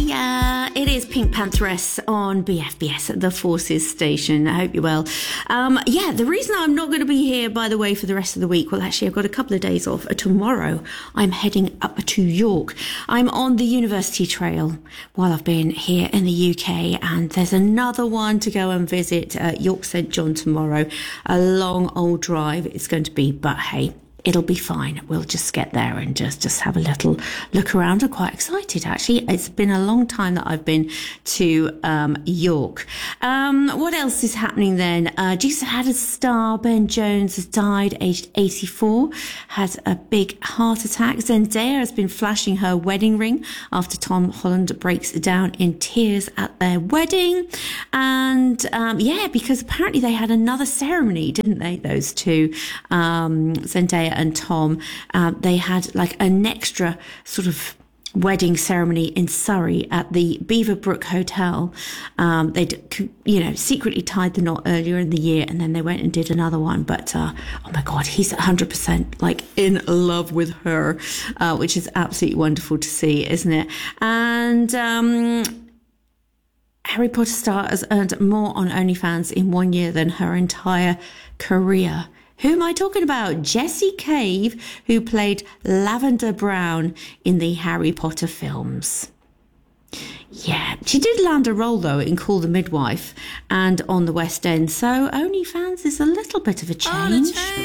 Hiya, it is Pink Pantheress on BFBS, the Forces station. I hope you're well. The reason I'm not going to be here, by the way, for the rest of the week, well, actually, I've got a couple of days off. Tomorrow, I'm heading up to York. I'm on the University Trail while I've been here in the UK, and there's another one to go and visit York St John tomorrow. A long old drive it's going to be, but hey, it'll be fine. We'll just get there and just have a little look around. I'm quite excited, actually. It's been a long time that I've been to York. What else is happening then? Jesus had a star. Ben Jones has died, aged 84. Had a big heart attack. Zendaya has been flashing her wedding ring after Tom Holland breaks down in tears at their wedding. And because apparently they had another ceremony, didn't they? Those two, Zendaya and Tom, they had like an extra sort of wedding ceremony in Surrey at the Beaverbrook Hotel. They'd, secretly tied the knot earlier in the year, and then they went and did another one. But oh my God, he's 100% like in love with her, which is absolutely wonderful to see, isn't it? And Harry Potter star has earned more on OnlyFans in 1 year than her entire career. Who am I talking about? Jessie Cave, who played Lavender Brown in the Harry Potter films. Yeah, she did land a role, though, in Call the Midwife and on the West End, so OnlyFans is a little bit of a change.